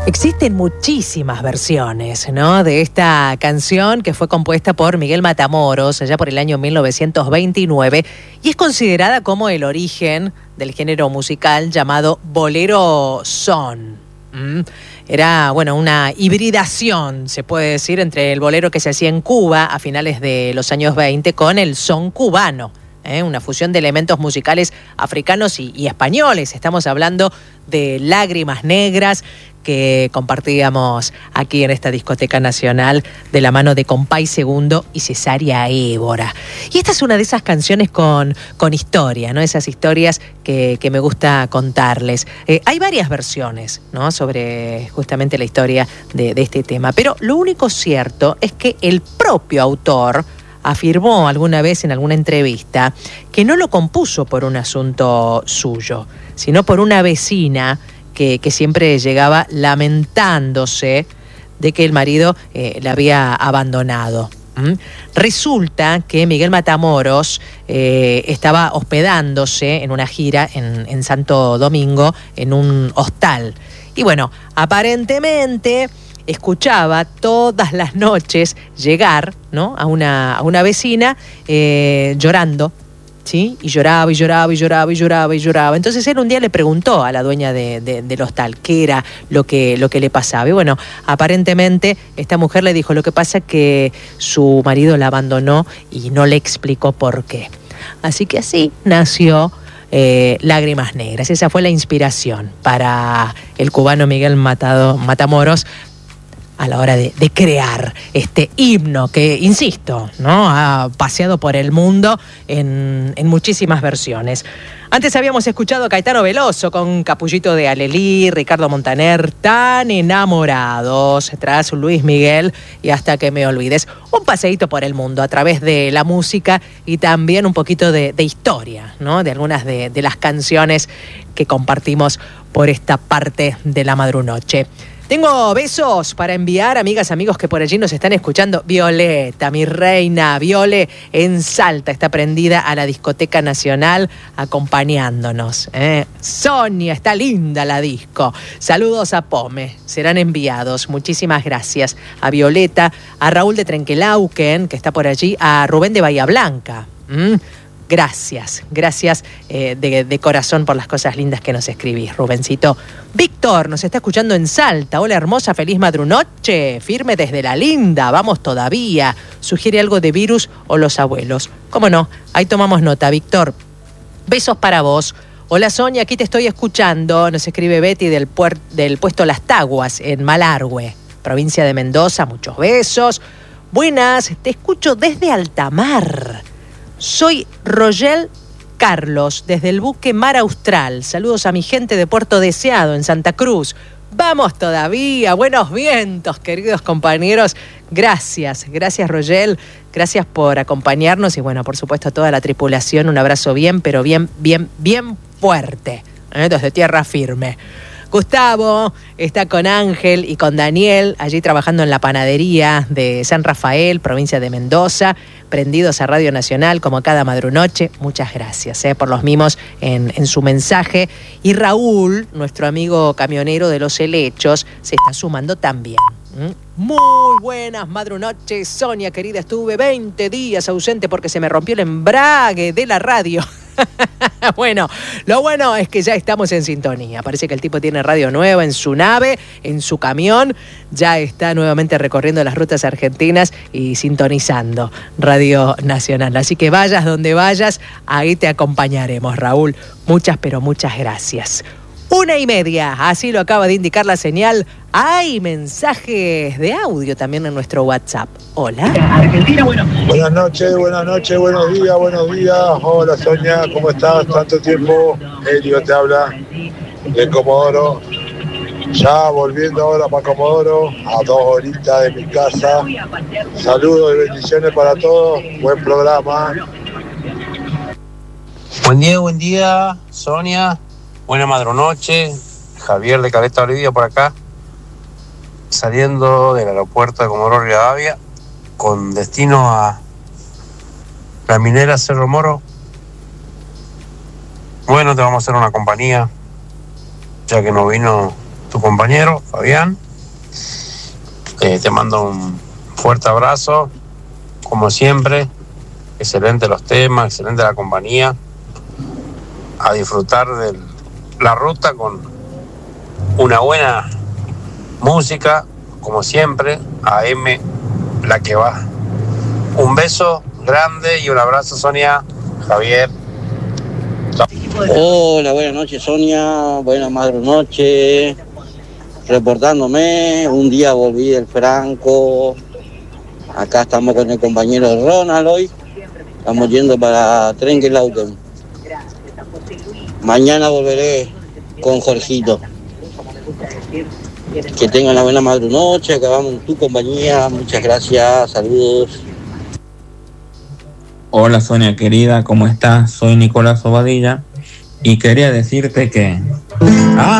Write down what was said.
Existen muchísimas versiones, ¿no?, de esta canción que fue compuesta por Miguel Matamoros allá por el año 1929 y es considerada como el origen del género musical llamado bolero son. Era, bueno, una hibridación, se puede decir, entre el bolero que se hacía en Cuba a finales de los años 20 con el son cubano. Una fusión de elementos musicales africanos y españoles. Estamos hablando de Lágrimas Negras que compartíamos aquí en esta discoteca nacional de la mano de Compay Segundo y Cesaria Évora. Y esta es una de esas canciones con historia, ¿no? Esas historias que me gusta contarles. Hay varias versiones, ¿no?, sobre justamente la historia de este tema, pero lo único cierto es que el propio autor afirmó alguna vez en alguna entrevista que no lo compuso por un asunto suyo, sino por una vecina que siempre llegaba lamentándose de que el marido la había abandonado. Resulta que Miguel Matamoros estaba hospedándose en una gira en Santo Domingo, en un hostal. Y bueno, aparentemente escuchaba todas las noches llegar, ¿no?, a una vecina llorando, ¿sí? Y lloraba, y lloraba, y lloraba, y lloraba, y lloraba. Entonces él un día le preguntó a la dueña del hostal qué era lo que le pasaba. Y bueno, aparentemente esta mujer le dijo, lo que pasa es que su marido la abandonó y no le explicó por qué. Así que así nació Lágrimas Negras. Esa fue la inspiración para el cubano Miguel Matamoros a la hora de crear este himno que, insisto, ¿no?, ha paseado por el mundo en muchísimas versiones. Antes habíamos escuchado a Caetano Veloso con Capullito de Alelí, Ricardo Montaner, Tan Enamorados, tras Luis Miguel y Hasta que me olvides. Un paseíto por el mundo a través de la música y también un poquito de historia, ¿no?, de algunas de las canciones que compartimos por esta parte de la madrunoche. Tengo besos para enviar, amigas, amigos que por allí nos están escuchando. Violeta, mi reina, Viole, en Salta, está prendida a la discoteca nacional acompañándonos. Sonia, está linda la disco. Saludos a Pome, serán enviados. Muchísimas gracias a Violeta, a Raúl de Trenquelauquen, que está por allí, a Rubén de Bahía Blanca. Gracias de corazón por las cosas lindas que nos escribís, Rubencito. Víctor nos está escuchando en Salta. Hola hermosa, feliz madrunoche. Firme desde la linda, vamos todavía. Sugiere algo de Virus o Los Abuelos. ¿Cómo no? Ahí tomamos nota, Víctor. Besos para vos. Hola Sonia, aquí te estoy escuchando. Nos escribe Betty del puesto Las Taguas en Malargüe, provincia de Mendoza. Muchos besos. Buenas, te escucho desde Altamar. Soy Rogel Carlos, desde el buque Mar Austral. Saludos a mi gente de Puerto Deseado, en Santa Cruz. ¡Vamos todavía! ¡Buenos vientos, queridos compañeros! Gracias Rogel. Gracias por acompañarnos y, bueno, por supuesto a toda la tripulación. Un abrazo bien, pero bien fuerte, desde tierra firme. Gustavo está con Ángel y con Daniel, allí trabajando en la panadería de San Rafael, provincia de Mendoza, prendidos a Radio Nacional como cada madrunoche. Muchas gracias por los mimos en su mensaje. Y Raúl, nuestro amigo camionero de Los Helechos, se está sumando también. Muy buenas madrunoches, Sonia querida. Estuve 20 días ausente porque se me rompió el embrague de la radio. Bueno, lo bueno es que ya estamos en sintonía. Parece que el tipo tiene radio nueva en su nave, en su camión. Ya está nuevamente recorriendo las rutas argentinas y sintonizando Radio Nacional. Así que vayas donde vayas, ahí te acompañaremos, Raúl. Muchas, pero muchas gracias. 1:30, así lo acaba de indicar la señal. Hay mensajes de audio también en nuestro WhatsApp. Hola. Argentina, bueno. Buenas noches, buenos días. Hola Sonia, ¿cómo estás? Tanto tiempo. Elio te habla de Comodoro. Ya volviendo ahora para Comodoro, a 2 horitas de mi casa. Saludos y bendiciones para todos. Buen programa. Buen día, Sonia. Buena madrunoche. Javier de Caleta Olivia por acá. Saliendo del aeropuerto de Comodoro Rivadavia con destino a la minera Cerro Moro. Bueno, te vamos a hacer una compañía, ya que no vino tu compañero, Fabián. Te mando un fuerte abrazo, como siempre. Excelente los temas, excelente la compañía. A disfrutar de la ruta con una buena música, como siempre. AM, la que va. Un beso grande y un abrazo, Sonia, Javier. Chao. Hola, buenas noches, Sonia. Buenas noches. Reportándome, un día volví del Franco. Acá estamos con el compañero Ronald hoy. Estamos yendo para Trenquelauten. Mañana volveré con Jorgito. Que tengan una buena noche, acabamos en tu compañía. Muchas gracias, saludos. Hola Sonia querida, ¿cómo estás? Soy Nicolás Obadilla y quería decirte que...